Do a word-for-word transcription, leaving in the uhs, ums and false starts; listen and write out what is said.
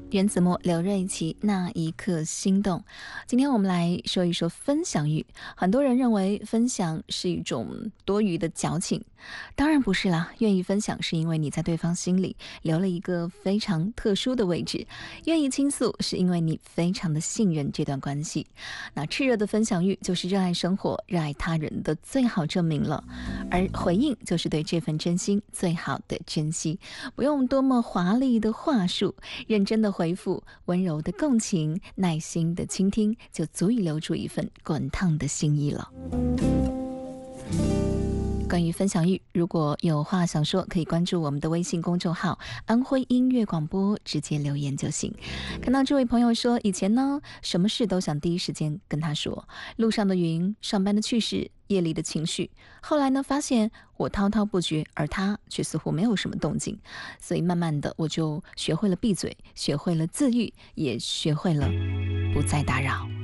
原子墨、刘瑞琦那一刻心动。今天我们来说一说分享欲。很多人认为分享是一种多余的矫情，当然不是啦。愿意分享是因为你在对方心里留了一个非常特殊的位置，愿意倾诉是因为你非常的信任这段关系。那炽热的分享欲就是热爱生活、热爱他人的最好证明了，而回应就是对这份真心最好的珍惜。不用多么华丽的话术，认真的回复，温柔的共情，耐心的倾听，就足以留住一份滚烫的心意了。关于分享欲，如果有话想说，可以关注我们的微信公众号安徽音乐广播，直接留言就行。看到这位朋友说，以前呢什么事都想第一时间跟他说，路上的云，上班的趣事，夜里的情绪，后来呢发现我滔滔不绝，而他却似乎没有什么动静，所以慢慢的我就学会了闭嘴，学会了自愈，也学会了不再打扰。